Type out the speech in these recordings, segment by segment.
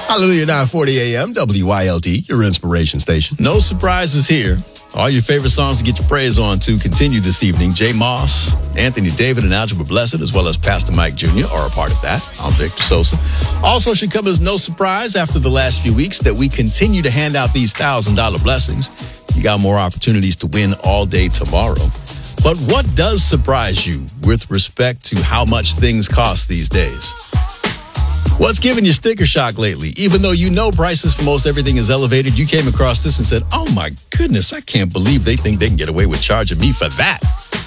Hallelujah, 9:40 a.m., WYLD, your inspiration station. No surprises here. All your favorite songs to get your praise on to continue this evening. Jay Moss, Anthony David, and Algebra Blessed, as well as Pastor Mike Jr. are a part of that. I'm Victor Sosa. Also should come as no surprise after the last few weeks that we continue to hand out these $1,000 blessings. You got more opportunities to win all day tomorrow. But what does surprise you with respect to how much things cost these days? What's giving you sticker shock lately? Even though you know prices for most everything is elevated, you came across this and said, oh my goodness, I can't believe they think they can get away with charging me for that.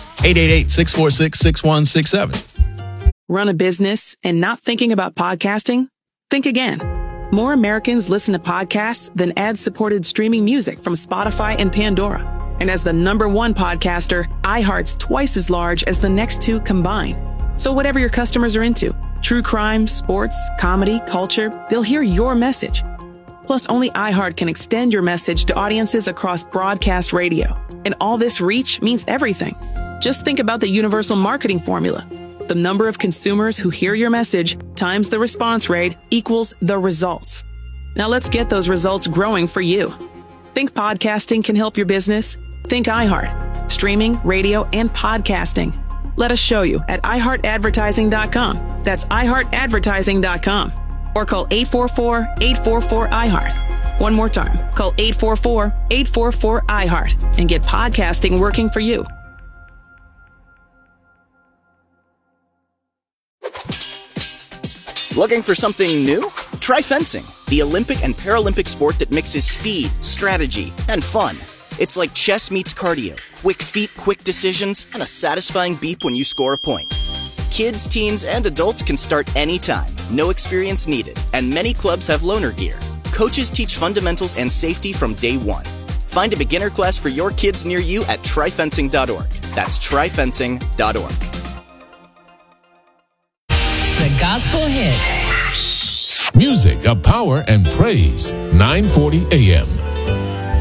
888-646-6167. Run a business and not thinking about podcasting? Think again. More Americans listen to podcasts than ad-supported streaming music from Spotify and Pandora. And as the #1 podcaster, iHeart's twice as large as the next two combined. So whatever your customers are into, true crime, sports, comedy, culture, they'll hear your message. Plus, only iHeart can extend your message to audiences across broadcast radio. And all this reach means everything. Just think about the universal marketing formula. The number of consumers who hear your message times the response rate equals the results. Now let's get those results growing for you. Think podcasting can help your business? Think iHeart. Streaming, radio, and podcasting. Let us show you at iHeartAdvertising.com. That's iHeartAdvertising.com. Or call 844-844-iHeart. One more time. Call 844-844-iHeart and get podcasting working for you. Looking for something new? Try fencing, the Olympic and Paralympic sport that mixes speed, strategy, and fun. It's like chess meets cardio, quick feet, quick decisions, and a satisfying beep when you score a point. Kids, teens, and adults can start anytime, no experience needed, and many clubs have loaner gear. Coaches teach fundamentals and safety from day one. Find a beginner class for your kids near you at tryfencing.org. That's tryfencing.org. The Gospel Hit. Music of power and praise, 940 AM.